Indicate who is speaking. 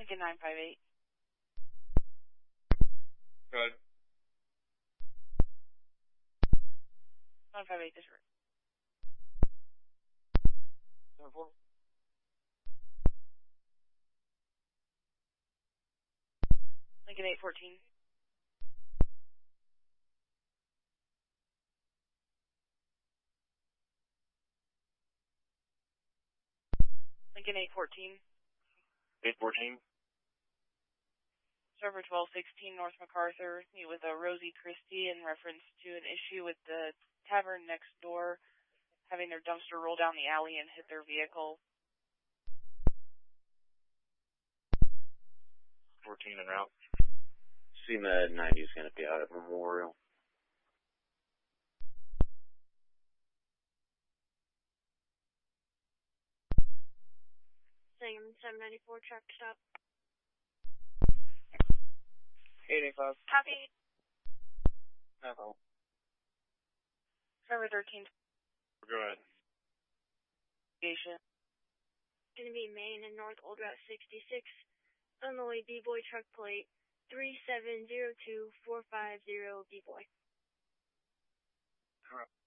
Speaker 1: Lincoln 958.
Speaker 2: Go ahead.
Speaker 1: 958, this route.
Speaker 2: 7-4.
Speaker 1: Lincoln 814. Lincoln 814.
Speaker 2: 814.
Speaker 1: Server 1216, North MacArthur. Meet with Rosie Christie in reference to an issue with the tavern next door having their dumpster roll down the alley and hit their vehicle.
Speaker 2: 14 en route.
Speaker 3: CMed 90 is going to be out at Memorial.
Speaker 4: Sangamon 794, truck stop.
Speaker 2: 885.
Speaker 4: Copy.
Speaker 2: No problem.
Speaker 1: Server 13.
Speaker 2: Go ahead.
Speaker 1: Station.
Speaker 4: Gonna be Main and North Old Route 66. Illinois B-Boy truck plate 3702450 B-Boy.
Speaker 2: All right.